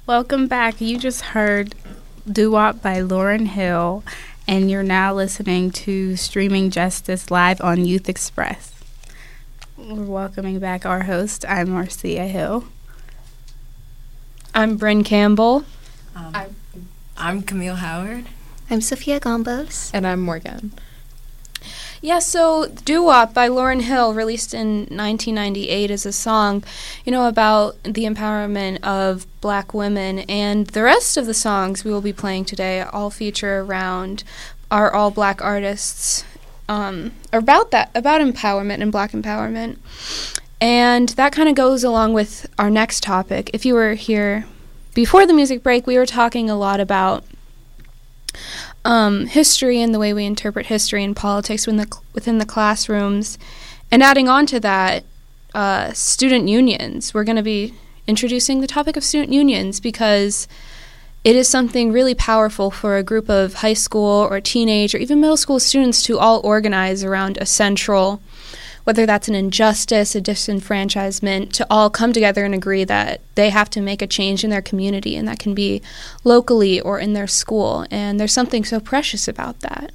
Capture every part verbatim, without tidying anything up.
Welcome back. You just heard Doo-Wop by Lauryn Hill, and you're now listening to Streaming Justice live on Youth Express. We're welcoming back our host. I'm Marcia Hill. I'm Bryn Campbell. Um, I'm, I'm Camille Howard. I'm Sophia Gombos. And I'm Morgan. Yeah, so Doo-Wop by Lauryn Hill, released in nineteen ninety-eight, is a song, you know, about the empowerment of black women. And the rest of the songs we will be playing today all feature around our all-black artists, um, about that, about empowerment and black empowerment. And that kind of goes along with our next topic. If you were here before the music break, we were talking a lot about Um, history and the way we interpret history and politics within the, within the classrooms. And adding on to that, uh, student unions. We're going to be introducing the topic of student unions because it is something really powerful for a group of high school or teenage or even middle school students to all organize around a central, whether that's an injustice, a disenfranchisement, to all come together and agree that they have to make a change in their community, and that can be locally or in their school. And there's something so precious about that.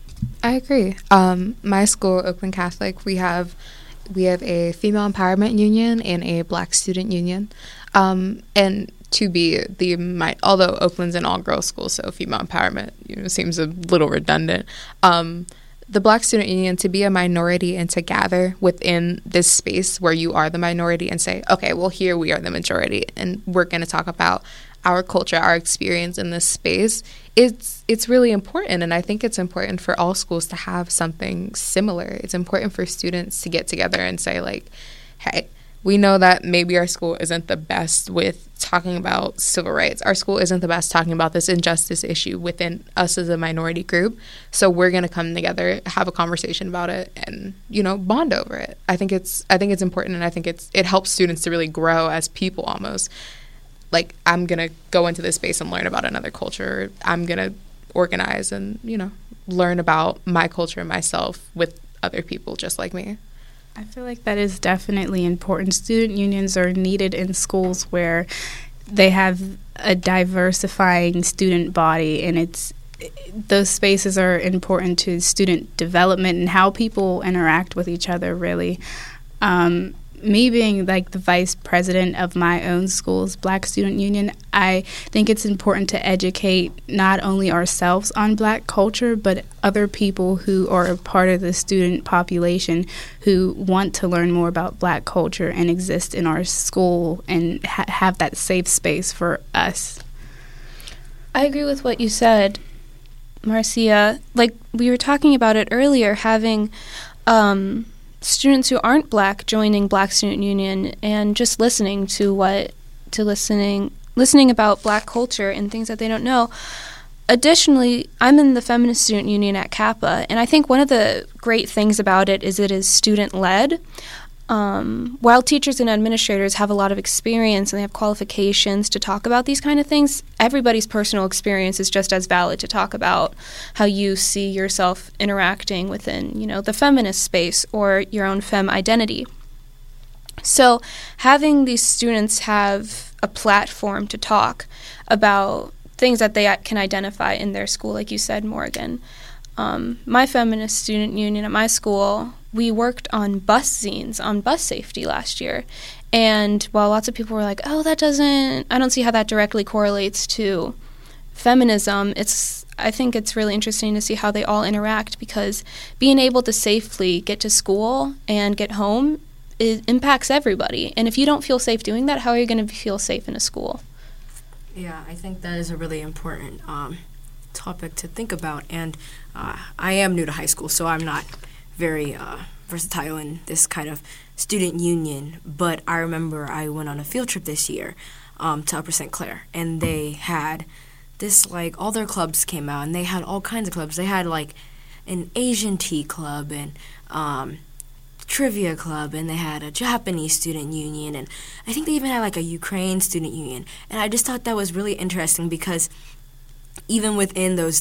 I agree. Um, my school, Oakland Catholic, we have we have a female empowerment union and a black student union. Um, and to be the my, although Oakland's an all-girls school, so female empowerment, you know, seems a little redundant. Um, The Black Student Union, to be a minority and to gather within this space where you are the minority and say, okay, well, here we are the majority, and we're going to talk about our culture, our experience in this space, it's it's really important. And I think it's important for all schools to have something similar. It's important for students to get together and say, like, hey, we know that maybe our school isn't the best with talking about civil rights. Our school isn't the best talking about this injustice issue within us as a minority group. So we're going to come together, have a conversation about it, and, you know, bond over it. I think it's I think it's important, and I think it's it helps students to really grow as people almost. Like, I'm going to go into this space and learn about another culture. I'm going to organize and, you know, learn about my culture and myself with other people just like me. I feel like that is definitely important. Student unions are needed in schools where they have a diversifying student body, and it's those spaces are important to student development and how people interact with each other, really. Um, me being like the vice president of my own school's Black Student Union, I think it's important to educate not only ourselves on Black culture, but other people who are a part of the student population who want to learn more about Black culture and exist in our school and ha- have that safe space for us. I agree with what you said, Marcia. Like, we were talking about it earlier, having um, students who aren't Black joining Black Student Union and just listening to what, to listening, listening about Black culture and things that they don't know. Additionally, I'm in the Feminist Student Union at Kappa, and I think one of the great things about it is it is student-led. Um, while teachers and administrators have a lot of experience and they have qualifications to talk about these kind of things, everybody's personal experience is just as valid to talk about how you see yourself interacting within, you know, the feminist space or your own femme identity. So having these students have a platform to talk about things that they can identify in their school, like you said, Morgan. Um, my feminist student union at my school, we worked on bus zines, on bus safety last year. And while lots of people were like, oh, that doesn't, I don't see how that directly correlates to feminism, it's, I think it's really interesting to see how they all interact, because being able to safely get to school and get home, it impacts everybody. And if you don't feel safe doing that, how are you going to feel safe in a school? Yeah, I think that is a really important um, topic to think about. And uh, I am new to high school, so I'm not very uh, versatile in this kind of student union. But I remember I went on a field trip this year um, to Upper Saint Clair, and they had this, like, all their clubs came out, and they had all kinds of clubs. They had, like, an Asian tea club and um, trivia club, and they had a Japanese student union, and I think they even had, like, a Ukraine student union. And I just thought that was really interesting, because even within those